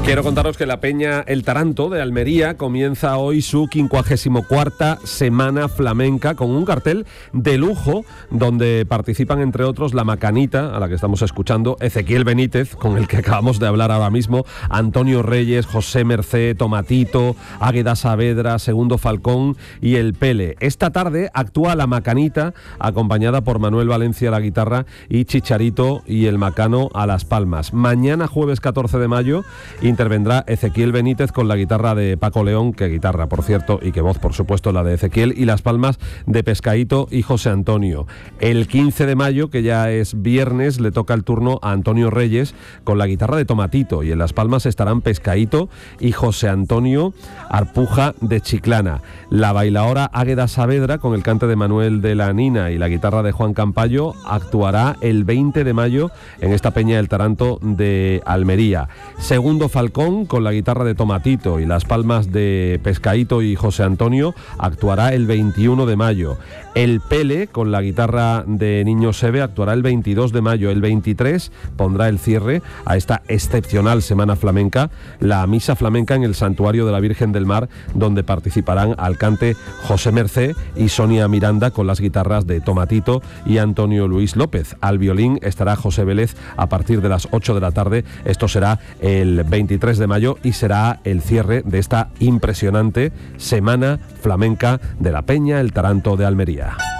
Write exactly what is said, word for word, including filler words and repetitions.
Quiero contaros que la Peña El Taranto de Almería comienza hoy su quincuagésimo cuarta Semana Flamenca con un cartel de lujo donde participan entre otros la Macanita, a la que estamos escuchando, Ezequiel Benítez, con el que acabamos de hablar ahora mismo, Antonio Reyes, José Mercé, Tomatito, Águeda Saavedra, Segundo Falcón y El Pele. Esta tarde actúa la Macanita acompañada por Manuel Valencia a la guitarra y Chicharito y el Macano a las palmas. Mañana jueves catorce de mayo intervendrá Ezequiel Benítez con la guitarra de Paco León, que guitarra por cierto y que voz por supuesto la de Ezequiel, y las palmas de Pescaíto y José Antonio. El quince de mayo, que ya es viernes, le toca el turno a Antonio Reyes con la guitarra de Tomatito, y en las palmas estarán Pescaíto y José Antonio Arpuja de Chiclana. La bailaora Águeda Saavedra con el cante de Manuel de la Nina y la guitarra de Juan Campayo actuará el veinte de mayo en esta Peña del Taranto de Almería. Segundo Falcón con la guitarra de Tomatito y las palmas de Pescaíto y José Antonio actuará el veintiuno de mayo. El Pele con la guitarra de Niño Seve actuará el veintidós de mayo. El veintitrés pondrá el cierre a esta excepcional Semana Flamenca, la Misa Flamenca en el Santuario de la Virgen del Mar, donde participarán al cante José Mercé y Sonia Miranda con las guitarras de Tomatito y Antonio Luis López. Al violín estará José Vélez a partir de las ocho de la tarde. Esto será el veintitrés de mayo y será el cierre de esta impresionante Semana Flamenca de la Peña El Taranto de Almería.